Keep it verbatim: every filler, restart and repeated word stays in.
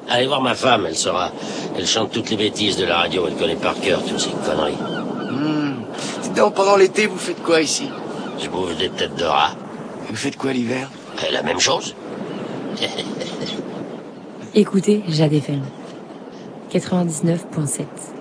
Allez voir ma femme, elle saura. Elle chante toutes les bêtises de la radio, elle connaît par cœur toutes ces conneries. Mmh. Donc, pendant l'été, vous faites quoi ici? Je bouffe des têtes de rat. Vous faites quoi l'hiver? Et la même chose. Écoutez Jade F M quatre-vingt-dix-neuf point sept.